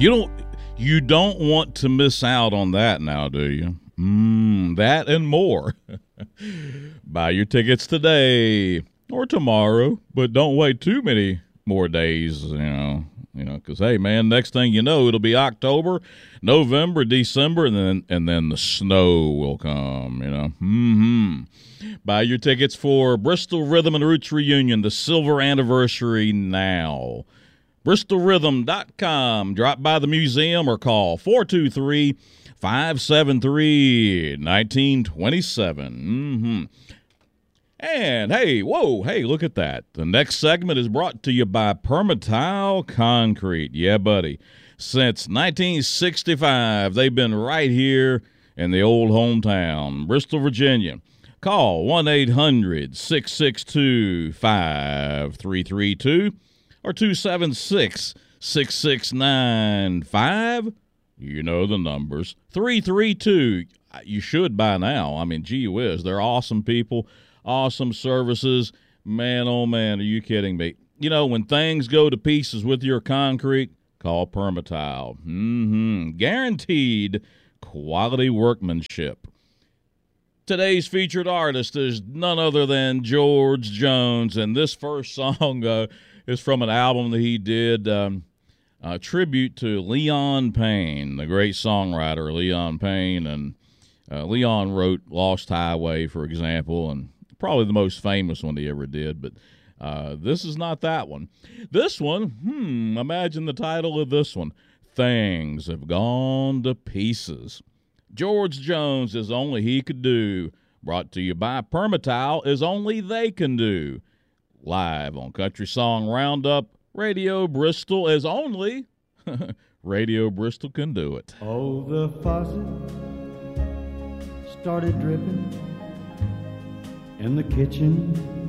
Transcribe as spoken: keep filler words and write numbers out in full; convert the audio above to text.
You don't you don't want to miss out on that now, do you? Mmm, that and more. Buy your tickets today or tomorrow, but don't wait too many more days, you know. You know, because, hey, man, next thing you know, it'll be October, November, December, and then and then the snow will come, you know. Mm-hmm. Buy your tickets for Bristol Rhythm and Roots Reunion, the silver anniversary now. bristol rhythm dot com. Drop by the museum or call four two three, five seven three, one nine two seven. Mm-hmm. And, hey, whoa, hey, look at that. The next segment is brought to you by Permatile Concrete. Yeah, buddy. Since nineteen sixty-five, they've been right here in the old hometown, Bristol, Virginia. Call one eight hundred, six six two, five three three two or two seven six, six six nine five. You know the numbers. three three two. You should by now. I mean, gee whiz, they're awesome people. Awesome services. Man, oh, man, are you kidding me? You know, when things go to pieces with your concrete, call Permatile. Mm-hmm. Guaranteed quality workmanship. Today's featured artist is none other than George Jones, and this first song uh, is from an album that he did, um, a tribute to Leon Payne, the great songwriter Leon Payne, and uh, Leon wrote Lost Highway, for example, and probably the most famous one he ever did, but uh, this is not that one. This one, hmm, imagine the title of this one, Things Have Gone to Pieces. George Jones is Only He Could Do, brought to you by Permatile is Only They Can Do. Live on Country Song Roundup, Radio Bristol as only Radio Bristol can do it. Oh, the faucet started dripping in the kitchen.